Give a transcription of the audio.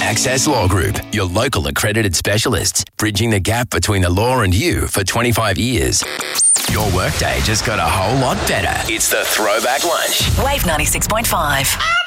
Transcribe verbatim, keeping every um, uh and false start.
Access Law Group, your local accredited specialists, bridging the gap between the law and you for twenty-five years. Your workday just got a whole lot better. It's the Throwback Lunch. Wave ninety-six point five.